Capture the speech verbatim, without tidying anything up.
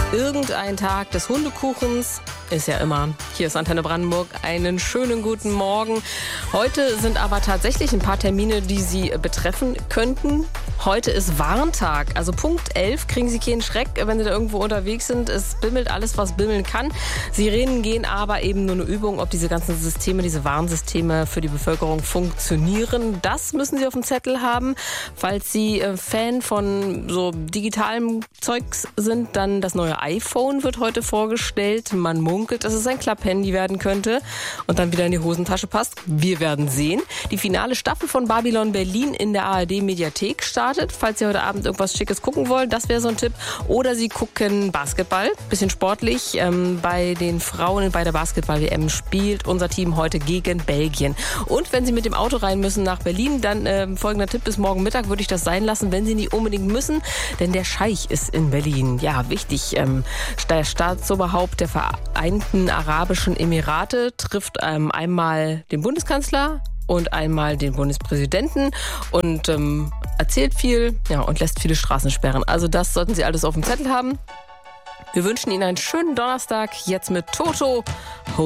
Irgendein Tag des Hundekuchens ist ja immer. Hier ist Antenne Brandenburg. Einen schönen guten Morgen. Heute sind aber tatsächlich ein paar Termine, die Sie betreffen könnten. Heute ist Warntag. Also Punkt elf kriegen Sie keinen Schreck, wenn Sie da irgendwo unterwegs sind. Es bimmelt alles, was bimmeln kann. Sirenen gehen aber eben nur eine Übung, ob diese ganzen Systeme, diese Warnsysteme für die Bevölkerung funktionieren. Das müssen Sie auf dem Zettel haben. Falls Sie Fan von so digitalem Zeugs sind, dann das neue iPhone wird heute vorgestellt. Man munkelt, dass es ein Klapphandy werden könnte und dann wieder in die Hosentasche passt. Wir werden sehen. Die finale Staffel von Babylon Berlin in der A R D-Mediathek startet. Falls Sie heute Abend irgendwas Schickes gucken wollen, das wäre so ein Tipp. Oder Sie gucken Basketball, bisschen sportlich. Ähm, bei den Frauen bei der Basketball-W M spielt unser Team heute gegen Belgien. Und wenn Sie mit dem Auto rein müssen nach Berlin, dann äh, folgender Tipp: bis morgen Mittag würde ich das sein lassen, wenn Sie nicht unbedingt müssen, denn der Scheich ist in Berlin. Ja, wichtig. Ähm, der Staatsoberhaupt der Vereinten Arabischen Emirate trifft ähm, einmal den Bundeskanzler und einmal den Bundespräsidenten und ähm, erzählt viel, ja, und lässt viele Straßen sperren. Also das sollten Sie alles auf dem Zettel haben. Wir wünschen Ihnen einen schönen Donnerstag, jetzt mit Toto.